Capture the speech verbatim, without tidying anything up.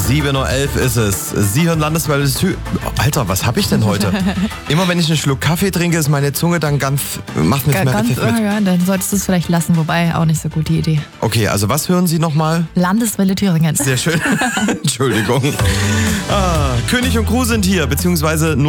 sieben Uhr elf ist es. Sie hören Landeswelle Thüringen. Alter, was hab ich denn heute? Immer wenn ich einen Schluck Kaffee trinke, ist meine Zunge dann ganz, macht nichts mehr Ganz, richtig mit. ja, dann solltest du es vielleicht lassen, wobei auch nicht so gute Idee. Okay, also was hören Sie nochmal? Landeswelle Thüringen. Sehr schön. Entschuldigung. Ah, König und Crew sind hier, beziehungsweise